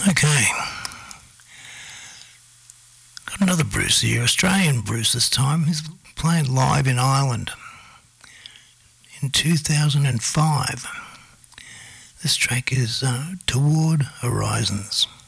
Okay. Got another Bruce here, Australian Bruce this time. He's playing live in Ireland in 2005. This track is Toward Horizons.